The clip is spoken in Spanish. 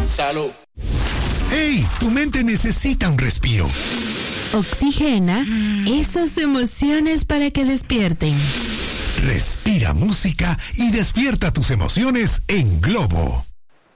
Salud. ¡Hey! Tu mente necesita un respiro. Oxigena esas emociones para que despierten. Respira música y despierta tus emociones en Globo.